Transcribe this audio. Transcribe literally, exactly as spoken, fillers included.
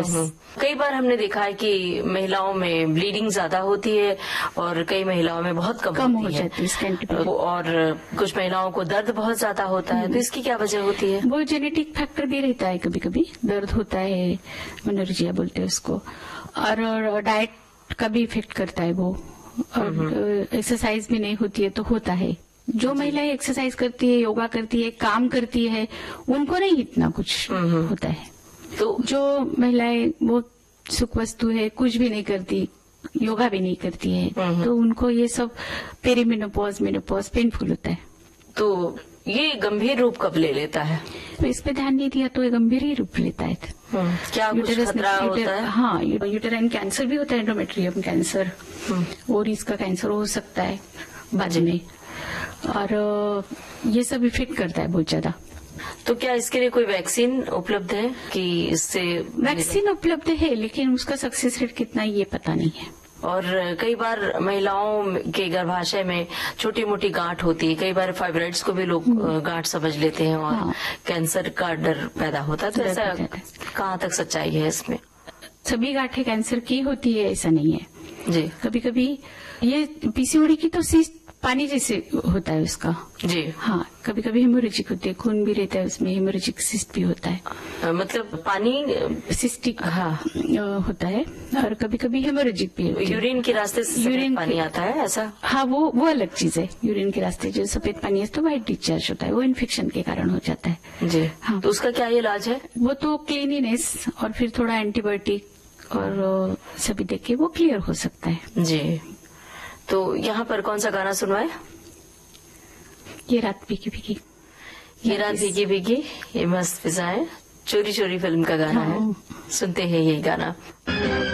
बस। कई बार हमने देखा है कि महिलाओं में ब्लीडिंग ज्यादा होती है और कई महिलाओं में बहुत कम, कम होती हो जाती है स्टेंट पे। और कुछ महिलाओं को दर्द बहुत ज्यादा होता है, तो इसकी क्या वजह होती है? वो जेनेटिक फैक्टर भी रहता है, कभी कभी दर्द होता है, मेनोरेजिया बोलते हैं उसको, और डाइट का भी इफेक्ट करता है वो, और एक्सरसाइज भी नहीं होती है तो होता है। जो महिलाएं एक्सरसाइज करती है, योगा करती है, काम करती है, उनको नहीं इतना कुछ होता है। तो जो महिलाएं वो सुख वस्तु है, कुछ भी नहीं करती, योगा भी नहीं करती है, तो उनको ये सब पेरीमेनोपॉज, मेनोपॉज पेनफुल होता है। तो ये गंभीर रूप कब ले लेता है? तो इस पे ध्यान नहीं दिया तो ये गंभीर ही रूप लेता है। क्या कुछ खतरा होता है? हाँ, यूटेराइन कैंसर भी होता है, एंडोमेट्रियम कैंसर, ओवरीज का कैंसर हो सकता है बाद में, और ये सब इफेक्ट करता है बहुत ज्यादा। तो क्या इसके लिए कोई वैक्सीन उपलब्ध है कि इससे? वैक्सीन उपलब्ध है, लेकिन उसका सक्सेस रेट कितना ये पता नहीं है। और कई बार महिलाओं के गर्भाशय में छोटी मोटी गांठ होती है, कई बार फाइब्रॉइड्स को भी लोग गांठ समझ लेते हैं और हाँ। कैंसर का डर पैदा होता है, तो ऐसा कहाँ तक सच्चाई है इसमें? सभी गांठें कैंसर की होती है ऐसा नहीं है जी। कभी कभी ये पीसीओडी की तो सिस्ट पानी जैसे होता है उसका जी। हाँ, कभी कभी हेमोरेजिक होती है, खून भी रहता है उसमें, हेमोरेजिक सिस्ट भी होता है। आ, मतलब पानी सिस्टिक हाँ होता है, और कभी कभी हेमोरेजिक भी होती है। यूरिन के रास्ते से यूरिन पानी आता है ऐसा? हाँ, वो वो अलग चीज है। यूरिन के रास्ते जो सफेद पानी है तो व्हाइट डिस्चार्ज होता है, वो इन्फेक्शन के कारण हो जाता है जी। हाँ, तो उसका क्या इलाज है? वो तो क्लीनिनेस और फिर थोड़ा एंटीबायोटिक और सभी देख के वो क्लियर हो सकता है जी। तो यहाँ पर कौन सा गाना सुनवाए? ये रात भीगी भीगी, ये रात भीगी भीगी, ये मस्त फिजाएं, चोरी चोरी फिल्म का गाना है, सुनते हैं ये गाना।